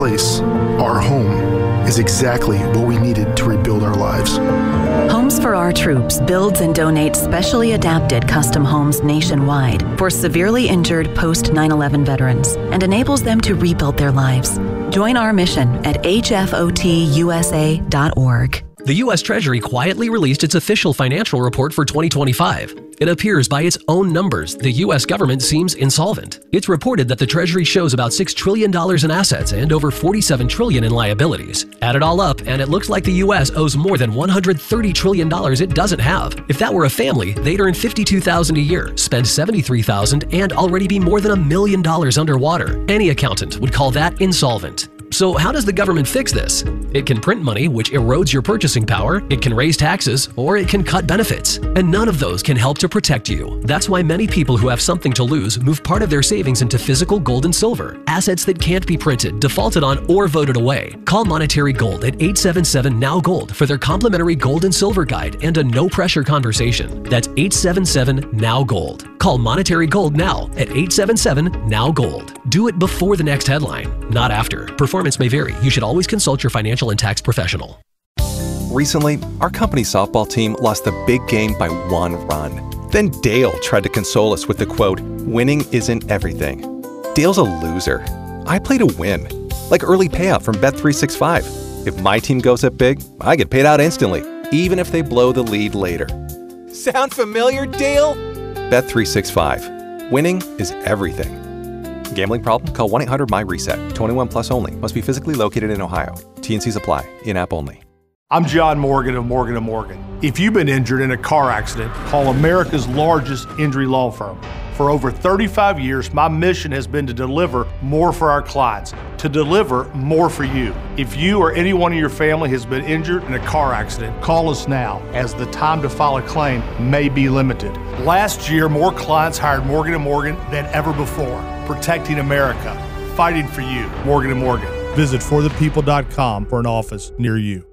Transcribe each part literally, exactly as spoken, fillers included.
place, our home, is exactly what we needed to rebuild our lives. Homes for Our Troops builds and donates specially adapted custom homes nationwide for severely injured post nine eleven veterans and enables them to rebuild their lives. Join our mission at H F O T U S A dot org. The U S Treasury quietly released its official financial report for twenty twenty-five. It appears by its own numbers, the U S government seems insolvent. It's reported that the Treasury shows about six trillion dollars in assets and over forty-seven trillion dollars in liabilities. Add it all up, and it looks like the U S owes more than one hundred thirty trillion dollars it doesn't have. If that were a family, they'd earn fifty-two thousand dollars a year, spend seventy-three thousand dollars, and already be more than a million dollars underwater. Any accountant would call that insolvent. So how does the government fix this? It can print money, which erodes your purchasing power, it can raise taxes, or it can cut benefits. And none of those can help to protect you. That's why many people who have something to lose move part of their savings into physical gold and silver, assets that can't be printed, defaulted on, or voted away. Call Monetary Gold at eight seven seven N O W Gold for their complimentary gold and silver guide and a no-pressure conversation. That's eight seven seven N O W Gold. Call Monetary Gold now at eight seven seven N O W Gold. Do it before the next headline, not after. Performance may vary. You should always consult your financial and tax professional. Recently, our company softball team lost the big game by one run. Then Dale tried to console us with the quote, "Winning isn't everything." Dale's a loser. I play to win. Like early payout from Bet three sixty-five. If my team goes up big, I get paid out instantly, even if they blow the lead later. Sound familiar, Dale? Bet three sixty-five. Winning is everything. Gambling problem? Call one eight hundred M Y reset. twenty-one plus only. Must be physically located in Ohio. T and Cs apply. In-app only. I'm John Morgan of Morgan and Morgan. If you've been injured in a car accident, call America's largest injury law firm. For over thirty-five years, my mission has been to deliver more for our clients, to deliver more for you. If you or anyone in your family has been injured in a car accident, call us now, as the time to file a claim may be limited. Last year, more clients hired Morgan and Morgan than ever before, protecting America, fighting for you. Morgan and Morgan. Visit for the people dot com for an office near you.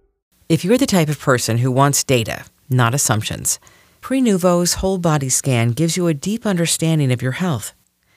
If you're the type of person who wants data, not assumptions, Prenuvo's whole body scan gives you a deep understanding of your health.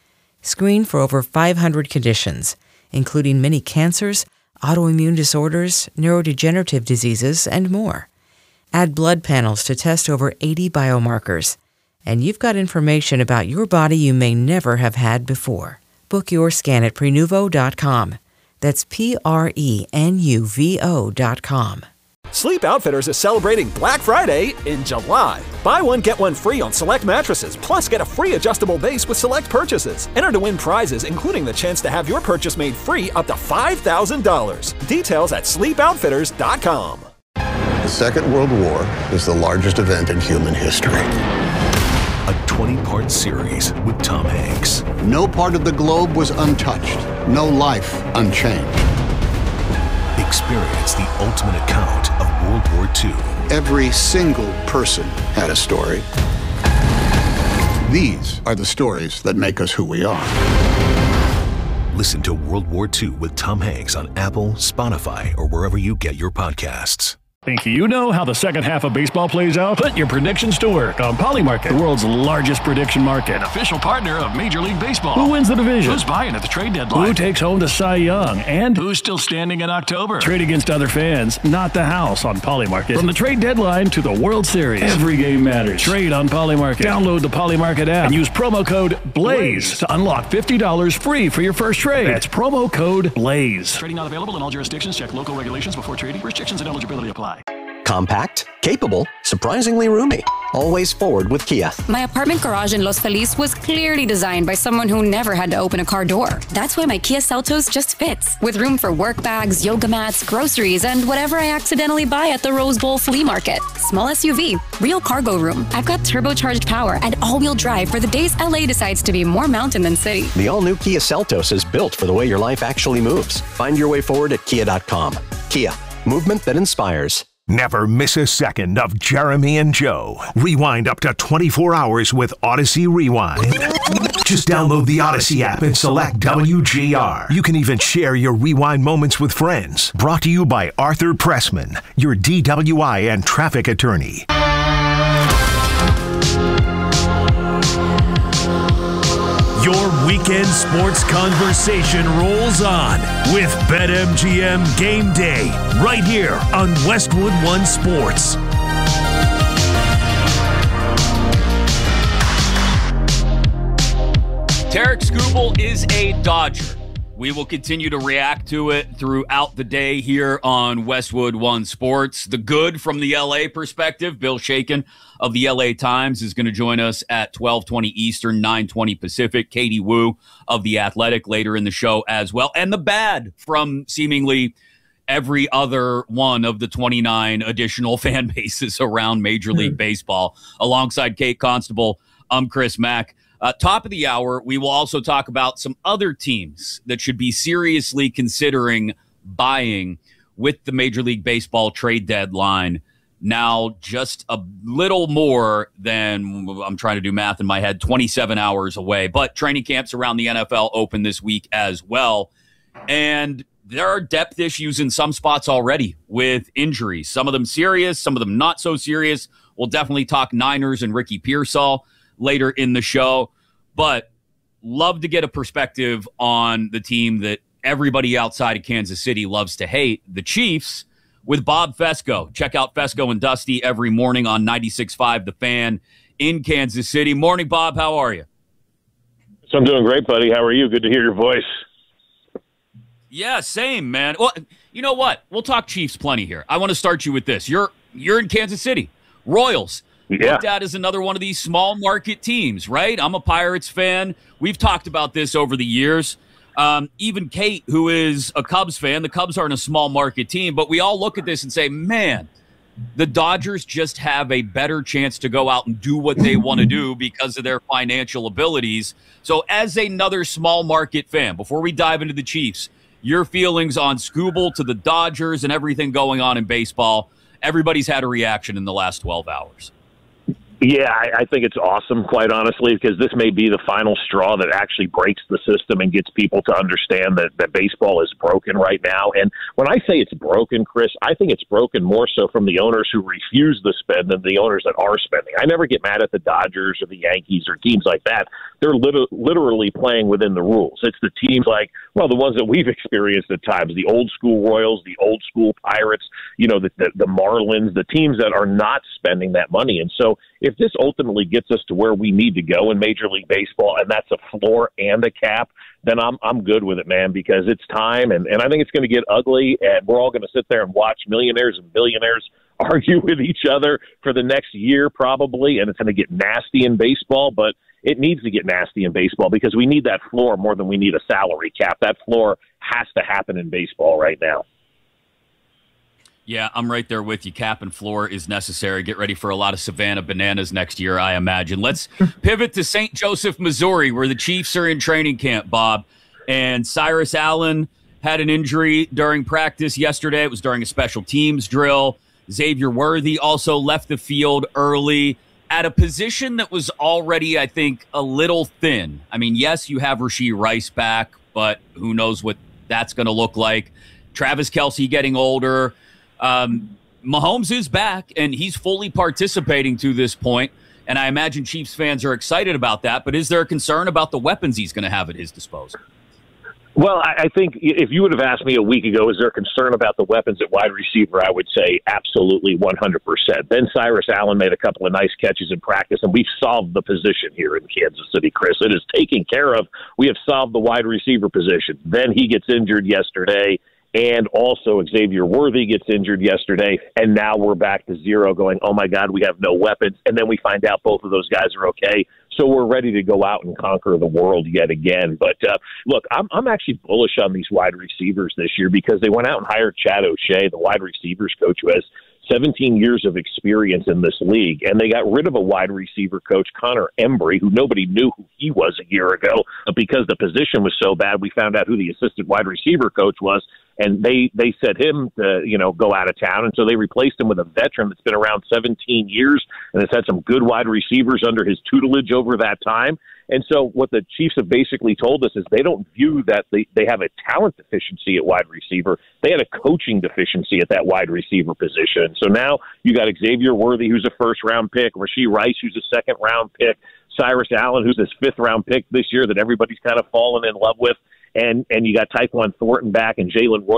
Screen for over five hundred conditions, including many cancers, autoimmune disorders, neurodegenerative diseases, and more. Add blood panels to test over eighty biomarkers, and you've got information about your body you may never have had before. Book your scan at Prenuvo dot com. That's P R E N U V O dot com. Sleep Outfitters is celebrating Black Friday in July. Buy one, get one free on select mattresses, plus get a free adjustable base with select purchases. Enter to win prizes, including the chance to have your purchase made free up to five thousand dollars. Details at sleep outfitters dot com. The Second World War is the largest event in human history. A twenty-part series with Tom Hanks. No part of the globe was untouched. No life unchanged. Experience the ultimate account of World War Two. Every single person had a story. These are the stories that make us who we are. Listen to World War Two with Tom Hanks on Apple, Spotify, or wherever you get your podcasts. Think you know how the second half of baseball plays out? Put your predictions to work on Polymarket, the world's largest prediction market. An official partner of Major League Baseball. Who wins the division? Who's buying at the trade deadline? Who takes home the Cy Young? And who's still standing in October? Trade against other fans, not the house on Polymarket. From the trade deadline to the World Series, every game matters. Trade on Polymarket. Download the Polymarket app and use promo code BLAZE to unlock fifty dollars free for your first trade. That's promo code BLAZE. Trading not available in all jurisdictions. Check local regulations before trading. Restrictions and eligibility apply. Compact, capable, surprisingly roomy. Always forward with Kia. My apartment garage in Los Feliz was clearly designed by someone who never had to open a car door. That's why my Kia Seltos just fits, with room for work bags, yoga mats, groceries, and whatever I accidentally buy at the Rose Bowl flea market. Small S U V, real cargo room. I've got turbocharged power and all-wheel drive for the days L A decides to be more mountain than city. The all-new Kia Seltos is built for the way your life actually moves. Find your way forward at kia dot com. Kia, movement that inspires. Never miss a second of Jeremy and Joe. Rewind up to twenty-four hours with Odyssey Rewind. Just download the Odyssey app and select W G R. You can even share your rewind moments with friends. Brought to you by Arthur Pressman, your D W I and traffic attorney. Your weekend sports conversation rolls on with BetMGM Game Day right here on Westwood One Sports. Tarik Skubal is a Dodger. We will continue to react to it throughout the day here on Westwood One Sports. The good from the L A perspective, Bill Shakin of the L A Times is going to join us at twelve twenty Eastern, nine twenty Pacific. Katie Woo of The Athletic later in the show as well. And the bad from seemingly every other one of the twenty-nine additional fan bases around Major League Baseball. Alongside Kate Constable, I'm Chris Mack. Uh, top of the hour, we will also talk about some other teams that should be seriously considering buying with the Major League Baseball trade deadline now just a little more than, I'm trying to do math in my head, twenty-seven hours away. But training camps around the N F L open this week as well. And there are depth issues in some spots already with injuries. Some of them serious, some of them not so serious. We'll definitely talk Niners and Ricky Pearsall later in the show, but love to get a perspective on the team that everybody outside of Kansas City loves to hate, the Chiefs, with Bob Fescoe. Check out Fescoe and Dusty every morning on ninety-six point five The Fan in Kansas City. Morning, Bob. How are you? So I'm doing great, buddy. How are you? Good to hear your voice. Yeah, same, man. Well, you know what? We'll talk Chiefs plenty here. I want to start you with this. You're you're in Kansas City. Royals. Yeah. Looked at as another one of these small market teams, right? I'm a Pirates fan. We've talked about this over the years. Um, even Kate, who is a Cubs fan, the Cubs aren't a small market team, but we all look at this and say, man, the Dodgers just have a better chance to go out and do what they want to do because of their financial abilities. So as another small market fan, before we dive into the Chiefs, your feelings on Skubal to the Dodgers and everything going on in baseball. Everybody's had a reaction in the last twelve hours. Yeah, I, I think it's awesome, quite honestly, because this may be the final straw that actually breaks the system and gets people to understand that, that baseball is broken right now. And when I say it's broken, Chris, I think it's broken more so from the owners who refuse to spend than the owners that are spending. I never get mad at the Dodgers or the Yankees or teams like that. They're lit- literally playing within the rules. It's the teams like, well, the ones that we've experienced at times, the old school Royals, the old school Pirates, you know, the, the, the Marlins, the teams that are not spending that money. And so if this ultimately gets us to where we need to go in Major League Baseball, and that's a floor and a cap, then I'm I'm good with it, man, because it's time, and, and I think it's going to get ugly, and we're all going to sit there and watch millionaires and billionaires argue with each other for the next year probably, and it's going to get nasty in baseball, but it needs to get nasty in baseball because we need that floor more than we need a salary cap. That floor has to happen in baseball right now. Yeah, I'm right there with you. Cap and floor is necessary. Get ready for a lot of Savannah bananas next year, I imagine. Let's pivot to Saint Joseph, Missouri, where the Chiefs are in training camp, Bob. And Cyrus Allen had an injury during practice yesterday. It was during a special teams drill. Xavier Worthy also left the field early at a position that was already, I think, a little thin. I mean, yes, you have Rashee Rice back, but who knows what that's going to look like. Travis Kelce getting older. Um, Mahomes is back, and he's fully participating to this point, and I imagine Chiefs fans are excited about that, but is there a concern about the weapons he's going to have at his disposal? Well, I, I think if you would have asked me a week ago, is there concern about the weapons at wide receiver, I would say absolutely one hundred percent. Then Cyrus Allen made a couple of nice catches in practice, and we've solved the position here in Kansas City, Chris. It is taken care of. We have solved the wide receiver position. Then he gets injured yesterday. And also Xavier Worthy gets injured yesterday, and now we're back to zero going, oh, my God, we have no weapons. And then we find out both of those guys are okay. So we're ready to go out and conquer the world yet again. But, uh, look, I'm, I'm actually bullish on these wide receivers this year because they went out and hired Chad O'Shea, the wide receivers coach who has seventeen years of experience in this league, and they got rid of a wide receiver coach, Connor Embry, who nobody knew who he was a year ago. But because the position was so bad, we found out who the assistant wide receiver coach was, and they, they set him to, you know, go out of town. And so they replaced him with a veteran that's been around seventeen years and has had some good wide receivers under his tutelage over that time. And so what the Chiefs have basically told us is they don't view that they, they have a talent deficiency at wide receiver. They had a coaching deficiency at that wide receiver position. So now you got Xavier Worthy, who's a first-round pick, Rashee Rice, who's a second-round pick. Cyrus Allen, who's this fifth-round pick this year that everybody's kind of fallen in love with. And and you got Tyquan Thornton back and Jalen Roy